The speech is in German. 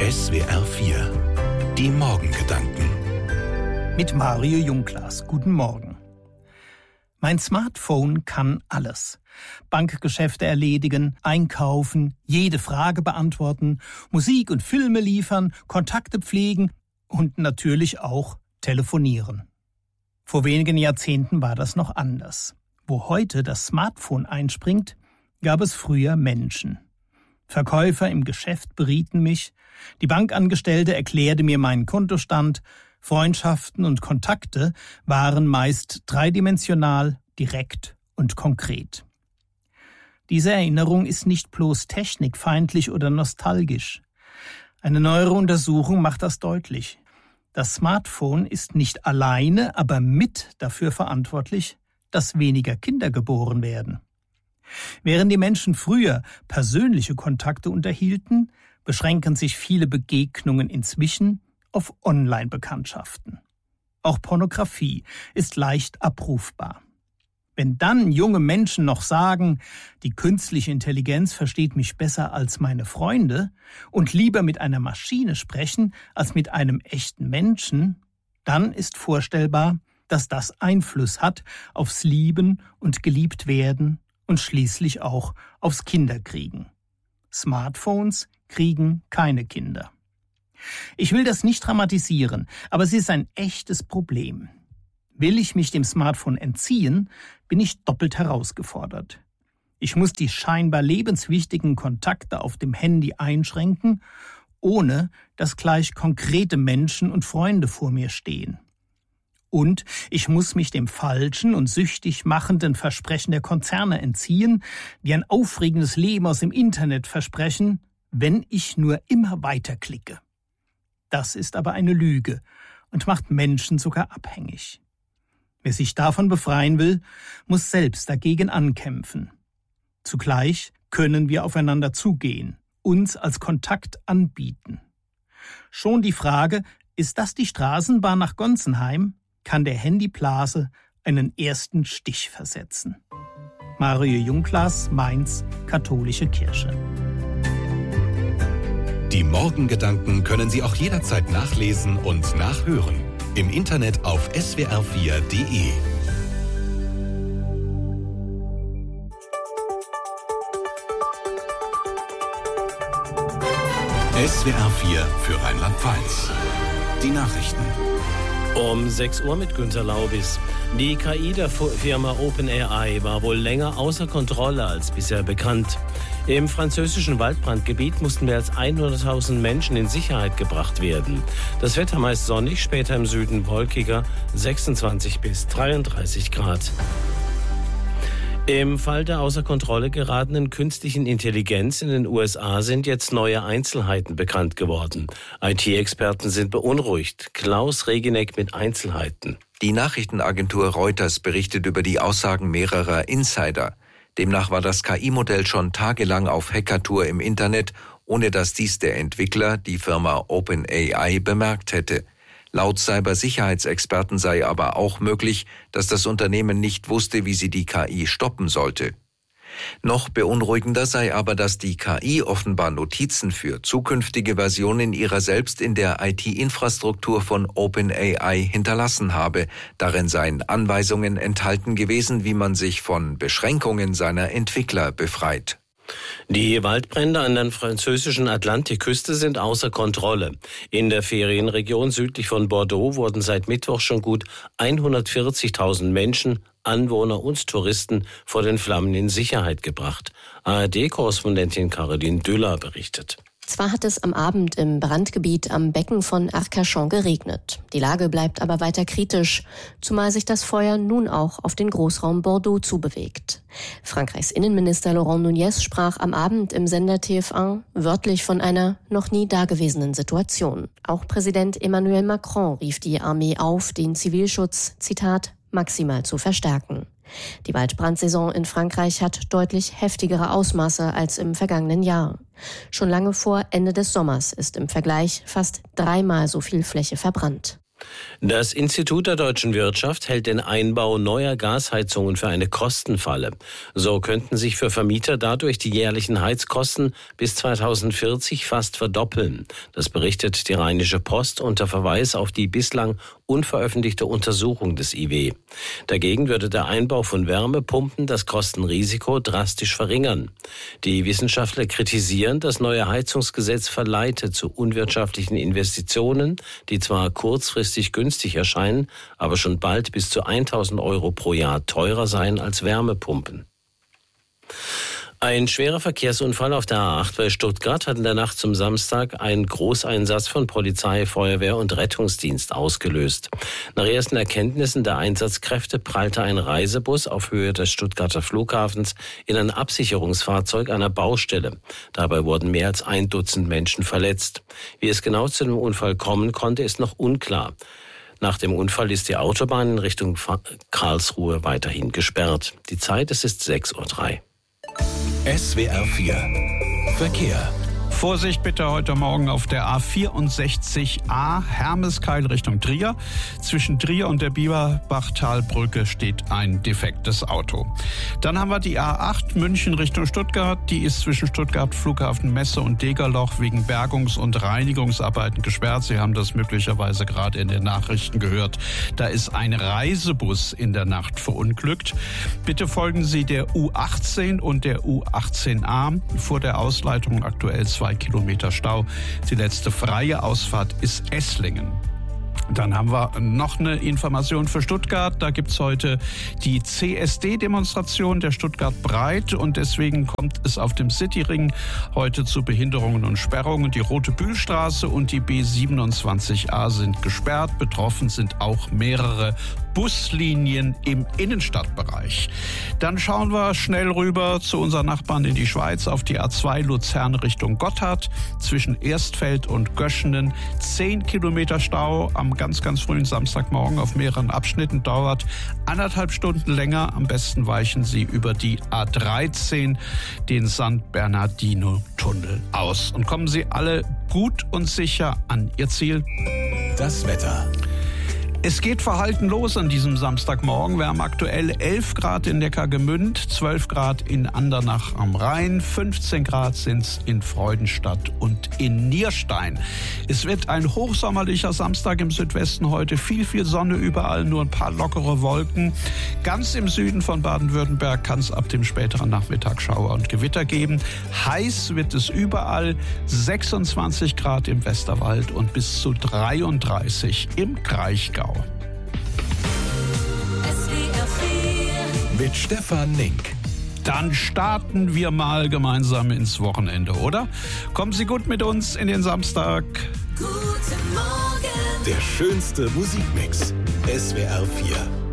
SWR 4 Die Morgengedanken Mit Mario Junglas. Guten Morgen. Mein Smartphone kann alles. Bankgeschäfte erledigen, einkaufen, jede Frage beantworten, Musik und Filme liefern, Kontakte pflegen und natürlich auch telefonieren. Vor wenigen Jahrzehnten war das noch anders. Wo heute das Smartphone einspringt, gab es früher Menschen. Verkäufer im Geschäft berieten mich, die Bankangestellte erklärte mir meinen Kontostand, Freundschaften und Kontakte waren meist dreidimensional, direkt und konkret. Diese Erinnerung ist nicht bloß technikfeindlich oder nostalgisch. Eine neuere Untersuchung macht das deutlich. Das Smartphone ist nicht alleine, aber mit dafür verantwortlich, dass weniger Kinder geboren werden. Während die Menschen früher persönliche Kontakte unterhielten, beschränken sich viele Begegnungen inzwischen auf Online-Bekanntschaften. Auch Pornografie ist leicht abrufbar. Wenn dann junge Menschen noch sagen, die künstliche Intelligenz versteht mich besser als meine Freunde und lieber mit einer Maschine sprechen als mit einem echten Menschen, dann ist vorstellbar, dass das Einfluss hat aufs Lieben und Geliebtwerden und schließlich auch aufs Kinderkriegen. Smartphones kriegen keine Kinder. Ich will das nicht dramatisieren, aber es ist ein echtes Problem. Will ich mich dem Smartphone entziehen, bin ich doppelt herausgefordert. Ich muss die scheinbar lebenswichtigen Kontakte auf dem Handy einschränken, ohne dass gleich konkrete Menschen und Freunde vor mir stehen. Und ich muss mich dem falschen und süchtig machenden Versprechen der Konzerne entziehen, die ein aufregendes Leben aus dem Internet versprechen, wenn ich nur immer weiter klicke. Das ist aber eine Lüge und macht Menschen sogar abhängig. Wer sich davon befreien will, muss selbst dagegen ankämpfen. Zugleich können wir aufeinander zugehen, uns als Kontakt anbieten. Schon die Frage, ist das die Straßenbahn nach Gonsenheim, kann der Handyblase einen ersten Stich versetzen. Mario Junglas, Mainz, Katholische Kirche. Die Morgengedanken können Sie auch jederzeit nachlesen und nachhören. Im Internet auf swr4.de. SWR 4 für Rheinland-Pfalz. Die Nachrichten. Um 6 Uhr mit Günter Laubis. Die KI der Firma OpenAI war wohl länger außer Kontrolle als bisher bekannt. Im französischen Waldbrandgebiet mussten mehr als 100.000 Menschen in Sicherheit gebracht werden. Das Wetter meist sonnig, später im Süden wolkiger, 26 bis 33 Grad. Im Fall der außer Kontrolle geratenen künstlichen Intelligenz in den USA sind jetzt neue Einzelheiten bekannt geworden. IT-Experten sind beunruhigt. Klaus Regineck mit Einzelheiten. Die Nachrichtenagentur Reuters berichtet über die Aussagen mehrerer Insider. Demnach war das KI-Modell schon tagelang auf Hackertour im Internet, ohne dass dies der Entwickler, die Firma OpenAI, bemerkt hätte. Laut Cybersicherheitsexperten sei aber auch möglich, dass das Unternehmen nicht wusste, wie sie die KI stoppen sollte. Noch beunruhigender sei aber, dass die KI offenbar Notizen für zukünftige Versionen ihrer selbst in der IT-Infrastruktur von OpenAI hinterlassen habe. Darin seien Anweisungen enthalten gewesen, wie man sich von Beschränkungen seiner Entwickler befreit. Die Waldbrände an der französischen Atlantikküste sind außer Kontrolle. In der Ferienregion südlich von Bordeaux wurden seit Mittwoch schon gut 140.000 Menschen, Anwohner und Touristen vor den Flammen in Sicherheit gebracht. ARD-Korrespondentin Caroline Düller berichtet. Zwar hat es am Abend im Brandgebiet am Becken von Arcachon geregnet. Die Lage bleibt aber weiter kritisch, zumal sich das Feuer nun auch auf den Großraum Bordeaux zubewegt. Frankreichs Innenminister Laurent Nunez sprach am Abend im Sender TF1 wörtlich von einer noch nie dagewesenen Situation. Auch Präsident Emmanuel Macron rief die Armee auf, den Zivilschutz, Zitat, maximal zu verstärken. Die Waldbrandsaison in Frankreich hat deutlich heftigere Ausmaße als im vergangenen Jahr. Schon lange vor Ende des Sommers ist im Vergleich fast 3-mal so viel Fläche verbrannt. Das Institut der deutschen Wirtschaft hält den Einbau neuer Gasheizungen für eine Kostenfalle. So könnten sich für Vermieter dadurch die jährlichen Heizkosten bis 2040 fast verdoppeln. Das berichtet die Rheinische Post unter Verweis auf die bislang unveröffentlichte Untersuchung des IW. Dagegen würde der Einbau von Wärmepumpen das Kostenrisiko drastisch verringern. Die Wissenschaftler kritisieren, das neue Heizungsgesetz verleite zu unwirtschaftlichen Investitionen, die zwar kurzfristig günstig erscheinen, aber schon bald bis zu 1.000 € pro Jahr teurer seien als Wärmepumpen. Ein schwerer Verkehrsunfall auf der A8 bei Stuttgart hat in der Nacht zum Samstag einen Großeinsatz von Polizei, Feuerwehr und Rettungsdienst ausgelöst. Nach ersten Erkenntnissen der Einsatzkräfte prallte ein Reisebus auf Höhe des Stuttgarter Flughafens in ein Absicherungsfahrzeug einer Baustelle. Dabei wurden mehr als 1 Dutzend Menschen verletzt. Wie es genau zu dem Unfall kommen konnte, ist noch unklar. Nach dem Unfall ist die Autobahn in Richtung Karlsruhe weiterhin gesperrt. Die Zeit, es ist 6:03 Uhr. SWR 4 Verkehr. Vorsicht bitte heute Morgen auf der A64a Hermeskeil Richtung Trier. Zwischen Trier und der Bieberbachtalbrücke steht ein defektes Auto. Dann haben wir die A8 München Richtung Stuttgart. Die ist zwischen Stuttgart Flughafen Messe und Degerloch wegen Bergungs- und Reinigungsarbeiten gesperrt. Sie haben das möglicherweise gerade in den Nachrichten gehört. Da ist ein Reisebus in der Nacht verunglückt. Bitte folgen Sie der U18 und der U18a. Vor der Ausleitung aktuell 2 Kilometer Stau. Die letzte freie Ausfahrt ist Esslingen. Dann haben wir noch eine Information für Stuttgart. Da gibt's heute die CSD-Demonstration der Stuttgart Breit und deswegen kommt es auf dem Cityring heute zu Behinderungen und Sperrungen. Die Rote Bühlstraße und die B27a sind gesperrt. Betroffen sind auch mehrere Buslinien im Innenstadtbereich. Dann schauen wir schnell rüber zu unseren Nachbarn in die Schweiz auf die A2 Luzern Richtung Gotthard. Zwischen Erstfeld und Göschenen 10 Kilometer Stau am ganz frühen Samstagmorgen auf mehreren Abschnitten, dauert 1,5 Stunden länger. Am besten weichen Sie über die A13 den San Bernardino-Tunnel aus und kommen Sie alle gut und sicher an Ihr Ziel. Das Wetter. Es geht verhalten los an diesem Samstagmorgen. Wir haben aktuell 11 Grad in Neckargemünd, 12 Grad in Andernach am Rhein, 15 Grad sind es in Freudenstadt und in Nierstein. Es wird ein hochsommerlicher Samstag im Südwesten heute. Viel Sonne überall, nur ein paar lockere Wolken. Ganz im Süden von Baden-Württemberg kann es ab dem späteren Nachmittag Schauer und Gewitter geben. Heiß wird es überall, 26 Grad im Westerwald und bis zu 33 im Kraichgau. Mit Stefan Nink. Dann starten wir mal gemeinsam ins Wochenende, oder? Kommen Sie gut mit uns in den Samstag. Guten Morgen. Der schönste Musikmix. SWR 4.